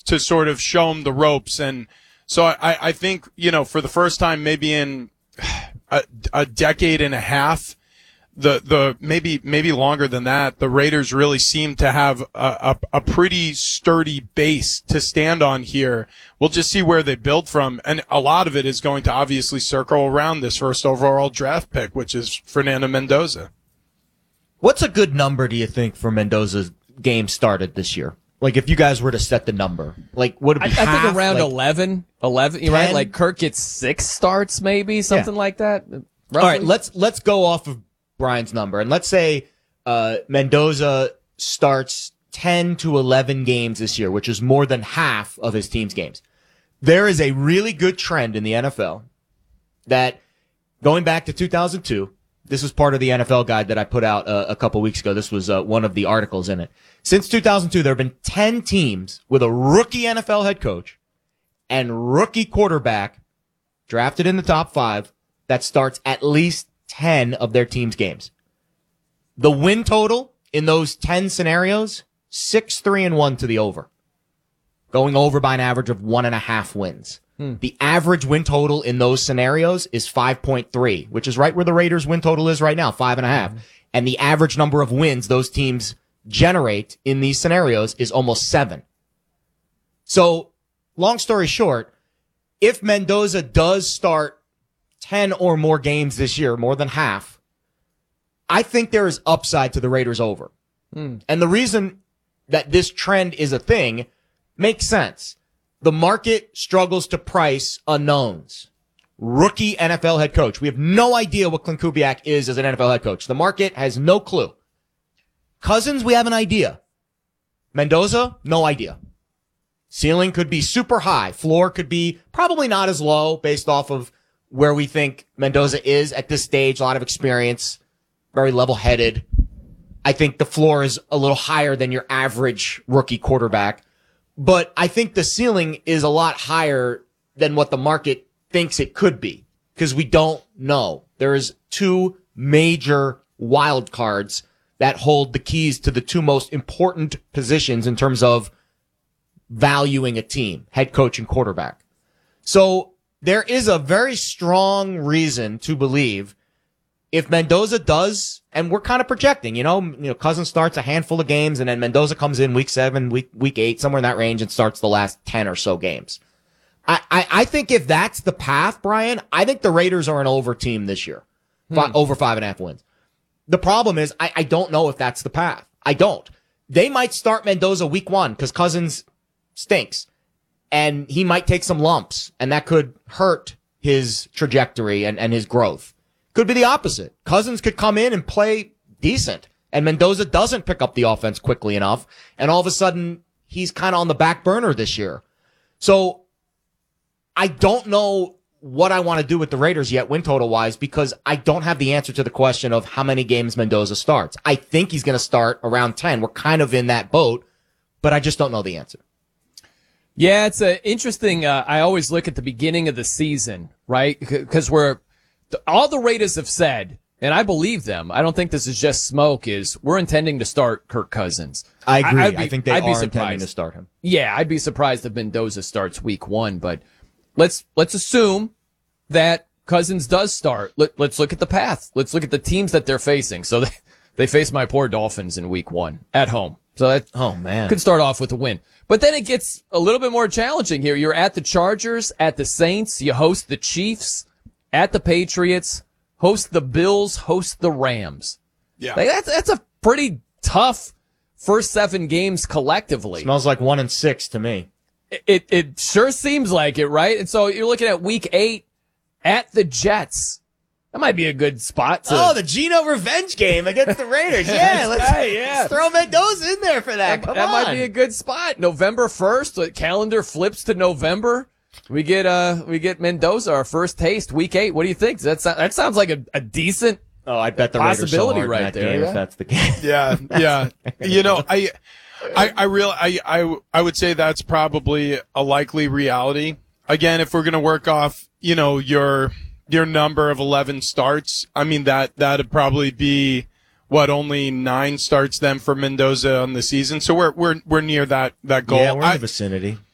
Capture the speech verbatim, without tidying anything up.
to sort of show him the ropes. And so I, I think, you know, for the first time maybe in a, a decade and a half, the, the, maybe, maybe longer than that, the Raiders really seem to have a, a, a pretty sturdy base to stand on here. We'll just see where they build from. And a lot of it is going to obviously circle around this first overall draft pick, which is Fernando Mendoza. What's a good number, do you think, for Mendoza's game started this year? Like, if you guys were to set the number, like, would it be I, half, I think around like eleven, eleven, you're right? Like, Kirk gets six starts, maybe, something yeah. like that. Roughly. All right, let's, let's go off of Brian's number, and let's say, uh, Mendoza starts ten to eleven games this year, which is more than half of his team's games. There is a really good trend in the N F L that, going back to two thousand two, this was part of the N F L guide that I put out uh, a couple weeks ago. This was uh, one of the articles in it. Since two thousand two, there have been ten teams with a rookie N F L head coach and rookie quarterback drafted in the top five that starts at least ten of their team's games. The win total in those ten scenarios, six, three, and one to the over. Going over by an average of one and a half wins. Hmm. The average win total in those scenarios is five point three, which is right where the Raiders win total is right now, five and a half. Mm-hmm. And the average number of wins those teams generate in these scenarios is almost seven. So, long story short, if Mendoza does start ten or more games this year, more than half, I think there is upside to the Raiders over. Hmm. And the reason that this trend is a thing makes sense. The market struggles to price unknowns. Rookie N F L head coach. We have no idea what Clint Kubiak is as an N F L head coach. The market has no clue. Cousins, we have an idea. Mendoza, no idea. Ceiling could be super high. Floor could be probably not as low based off of where we think Mendoza is at this stage. A lot of experience, very level-headed. I think the floor is a little higher than your average rookie quarterback. But I think the ceiling is a lot higher than what the market thinks it could be, because we don't know. There is two major wild cards that hold the keys to the two most important positions in terms of valuing a team, head coach and quarterback. So there is a very strong reason to believe if Mendoza does, and we're kind of projecting, you know, you know, Cousins starts a handful of games and then Mendoza comes in week seven, week, week eight, somewhere in that range and starts the last ten or so games. I, I, I think if that's the path, Brian, I think the Raiders are an over team this year. Hmm. Five, over five and a half wins. The problem is I, I don't know if that's the path. I don't. They might start Mendoza week one because Cousins stinks and he might take some lumps and that could hurt his trajectory and, and his growth. Could be the opposite. Cousins could come in and play decent, and Mendoza doesn't pick up the offense quickly enough, and all of a sudden, he's kind of on the back burner this year. So, I don't know what I want to do with the Raiders yet, win total-wise, because I don't have the answer to the question of how many games Mendoza starts. I think he's going to start around ten. We're kind of in that boat, but I just don't know the answer. Yeah, it's a interesting, uh, I always look at the beginning of the season, right? Because we're all the Raiders have said, and I believe them, I don't think this is just smoke, is we're intending to start Kirk Cousins. I agree. I, be, I think they I'd are intending to start him. Yeah, I'd be surprised if Mendoza starts week one, but let's let's assume that Cousins does start. Let, let's look at the path. Let's look at the teams that they're facing. So they, they face my poor Dolphins in week one at home. So that oh man could start off with a win. But then it gets a little bit more challenging here. You're at the Chargers, at the Saints, you host the Chiefs, at the Patriots, host the Bills, host the Rams. Yeah. Like that's, that's a pretty tough first seven games collectively. Smells like one and six to me. It, it, it sure seems like it, right? And so you're looking at week eight at the Jets. That might be a good spot to. Oh, the Geno revenge game against the Raiders. Yeah, let's, right, yeah. let's throw Mendoza in there for that. That, Come that on. might be a good spot. November first, the calendar flips to November. We get uh we get Mendoza, our first taste, week eight. What do you think? Does that sound, that sounds like a, a decent oh, I bet the Raiders possibility so hard right in that there. Game, Yeah. if that's the case. Yeah, yeah. You know, I, I, I real, I, I, I would say that's probably a likely reality. Again, if we're gonna work off, you know, your your number of eleven starts, I mean that that'd probably be what only nine starts then for Mendoza on the season. So we're we're we're near that that goal. Yeah, we're in I, the vicinity.